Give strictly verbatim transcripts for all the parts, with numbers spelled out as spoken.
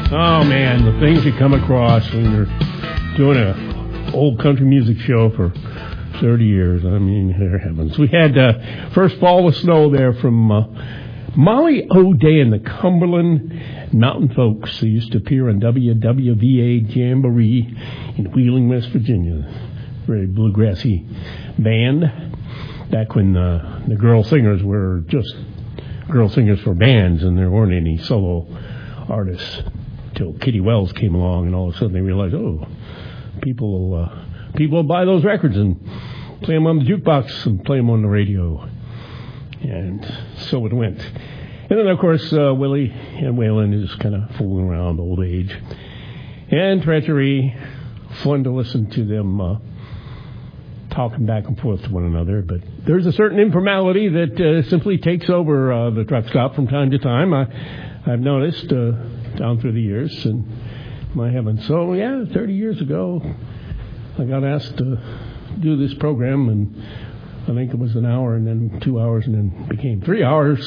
Oh, man, the things you come across when you're doing an old country music show for thirty years. I mean, dear heavens. We had uh, First Fall with Snow there from uh, Molly O'Day and the Cumberland Mountain Folks. They used to appear on W W V A Jamboree in Wheeling, West Virginia. Very bluegrassy band. Back when uh, the girl singers were just girl singers for bands and there weren't any solo artists. Till Kitty Wells came along, and all of a sudden they realized, oh, people uh, people will buy those records and play them on the jukebox and play them on the radio. And so it went. And then, of course, uh, Willie and Waylon is kind of fooling around, old age. And Treachery, fun to listen to them uh, talking back and forth to one another. But there's a certain informality that uh, simply takes over uh, the truck stop from time to time. I, I've noticed uh, down through the years, and my heavens. So, yeah, thirty years ago, I got asked to do this program, and I think it was an hour and then two hours and then became three hours.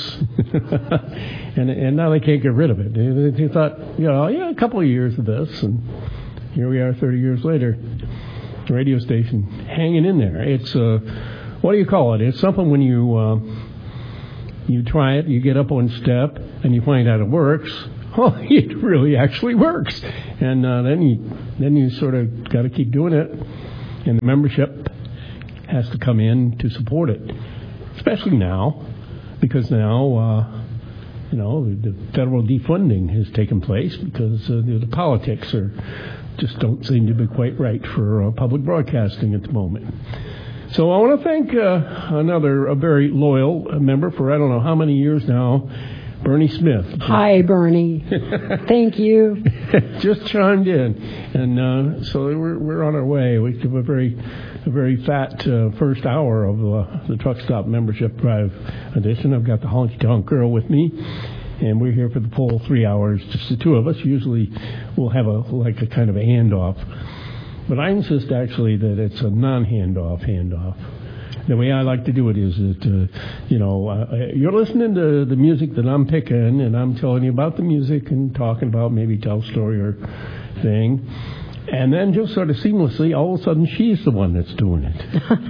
and and now they can't get rid of it. They, they thought, you know, yeah, a couple of years of this, and here we are thirty years later. The radio station hanging in there. It's, uh, what do you call it? It's something when you... Uh, You try it, you get up on step, and you find out it works. Oh, it really actually works. And uh, then you then you sort of got to keep doing it. And the membership has to come in to support it, especially now, because now, uh, you know, the, the federal defunding has taken place because uh, the, the politics are just don't seem to be quite right for uh, public broadcasting at the moment. So I want to thank uh, another a very loyal member for I don't know how many years now, Bernie Smith. Hi, Bernie. Thank you. Just chimed in, and uh, so we're we're on our way. We have a very a very fat uh, first hour of uh, the Truck Stop Membership Drive edition. I've got the Honky Tonk Girl with me, and we're here for the full three hours, just the two of us. Usually, we'll have a like a kind of a handoff. But I insist, actually, that it's a non-handoff handoff. The way I like to do it is that, uh, you know, uh, you're listening to the music that I'm picking, and I'm telling you about the music and talking about maybe tell a story or thing. And then just sort of seamlessly, all of a sudden, she's the one that's doing it.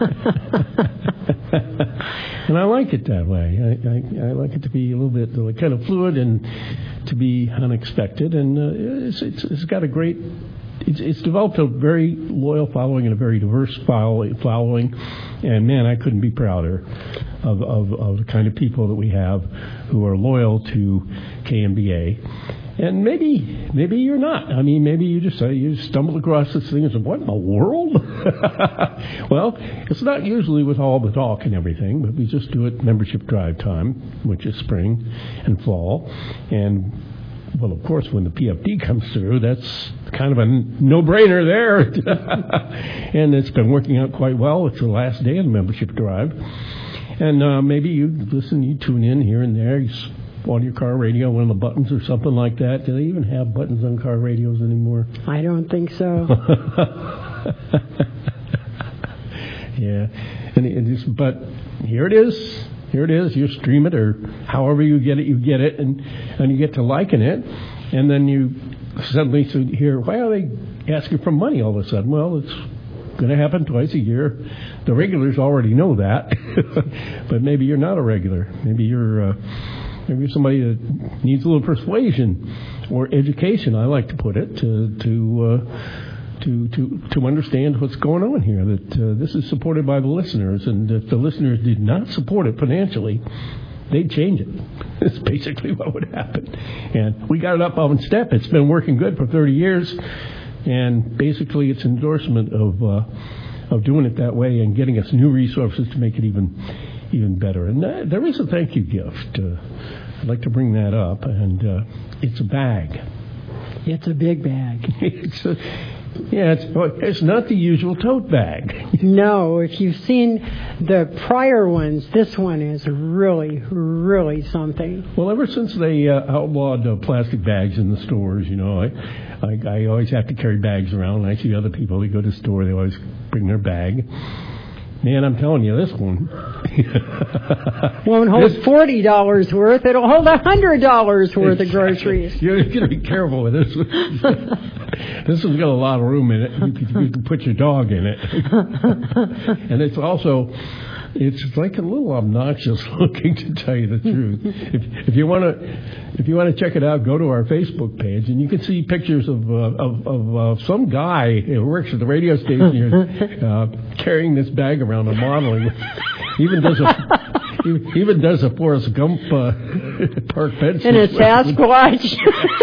And I like it that way. I, I, I like it to be a little bit like, kind of fluid and to be unexpected. And uh, it's, it's, it's got a great... It's, it's developed a very loyal following and a very diverse following, and man, I couldn't be prouder of, of, of the kind of people that we have who are loyal to K M B A. And maybe maybe you're not. I mean, maybe you just uh, you stumbled across this thing and said, "What in the world?" Well, it's not usually with all the talk and everything, but we just do it membership drive time, which is spring and fall, and. Well, of course, when the P F D comes through, that's kind of a no-brainer there. And it's been working out quite well. It's the last day of the membership drive. And uh, maybe you listen, you tune in here and there. You on your car radio, one of the buttons or something like that. Do they even have buttons on car radios anymore? I don't think so. Yeah. And it just, but here it is. Here it is. You stream it, or however you get it, you get it, and, and you get to liking it, and then you suddenly hear, why are they asking for money all of a sudden? Well, it's going to happen twice a year. The regulars already know that, but maybe you're not a regular. Maybe you're uh, maybe you're somebody that needs a little persuasion or education. I like to put it to to. Uh, To, to to understand what's going on here, that uh, this is supported by the listeners, and if the listeners did not support it financially, they'd change it. That's basically what would happen. And we got it up on step. It's been working good for thirty years, and basically it's endorsement of uh, of doing it that way and getting us new resources to make it even even better. And uh, there is a thank you gift. Uh, I'd like to bring that up, and uh, it's a bag. It's a big bag. it's a Yeah, it's, it's not the usual tote bag. No, if you've seen the prior ones, this one is really, really something. Well, ever since they uh, outlawed uh, plastic bags in the stores, you know, I, I I always have to carry bags around. And I see other people, they go to the store, they always bring their bag. Man, I'm telling you, this one won't hold this, forty dollars worth. It'll hold one hundred dollars worth of groceries. You're going to be careful with this one. This one's got a lot of room in it. You can, you can put your dog in it. And it's also, it's like a little obnoxious looking, to tell you the truth. If, if you want to, if you want to check it out, go to our Facebook page, and you can see pictures of uh, of, of uh, some guy who works at the radio station here, uh, carrying this bag around and modeling. Even does a even does a Forrest Gump uh, park bench. And a Sasquatch.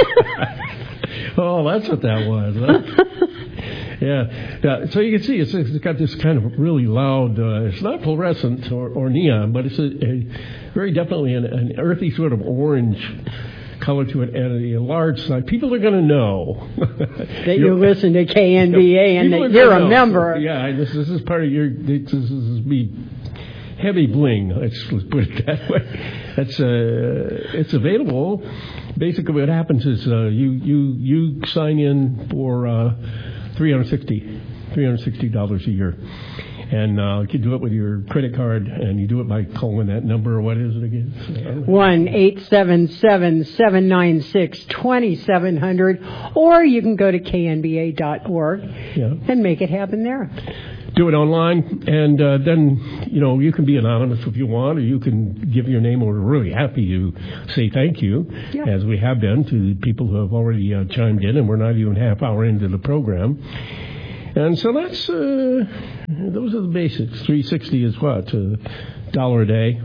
Oh, that's what that was. Huh? Yeah. yeah. So you can see it's, it's got this kind of really loud, uh, it's not fluorescent or, or neon, but it's a, a very definitely an, an earthy sort of orange color to it, and a large sign. People are going to know that you listen to K N B A and that you're a member. Yeah, this, this is part of your, this is, this is me. Heavy bling, let's, let's put it that way. That's uh, it's available. Basically, what happens is uh, you you you sign in for uh, three hundred sixty dollars a year, and uh, you can do it with your credit card, and you do it by calling that number. What is it again? One eight seven seven seven nine six twenty seven hundred, or you can go to K N B A dot org yeah. and make it happen there. Do it online, and uh, then, you know, you can be anonymous if you want, or you can give your name, or we're really happy to say thank you, yeah. as we have been, to the people who have already uh, chimed in, and we're not even half hour into the program. And so that's, uh, those are the basics. three sixty is what? A dollar a day.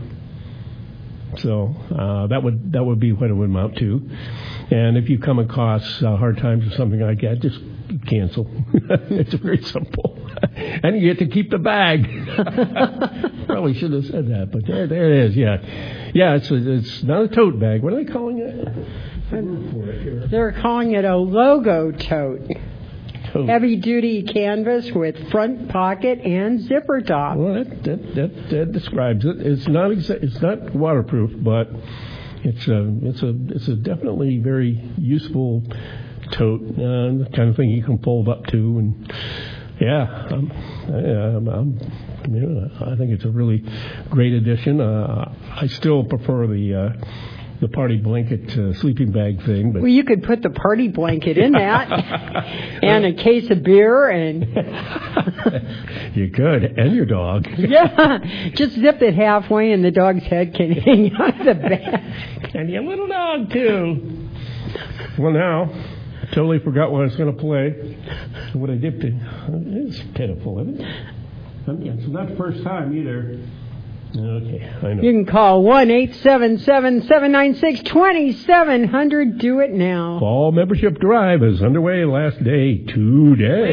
So uh, that would that would be what it would amount to. And if you come across uh, hard times or something like that, just cancel. It's very simple. And you get to keep the bag. Probably should have said that, but there, there it is. Yeah, yeah. It's a, it's not a tote bag. What are they calling it? They're calling it a logo tote. Tote. Heavy duty canvas with front pocket and zipper top. Well, that that that, that describes it. It's not exa- it's not waterproof, but it's a it's a it's a definitely very useful tote, uh, the kind of thing you can fold up to, and yeah, um, yeah I'm, I'm, you know, I think it's a really great addition. Uh, I still prefer the uh, the party blanket uh, sleeping bag thing, but well, you could put the party blanket in that, and a case of beer, and you could, and your dog. Yeah, just zip it halfway, and the dog's head can hang on the back, and your little dog too. Well, now. Totally forgot what I was going to play. What I did, it's pitiful, isn't it? It's not the first time either. Okay, I know. You can call one eight seven seven seven nine six two seven zero zero. Do it now. Fall membership drive is underway. Last day today.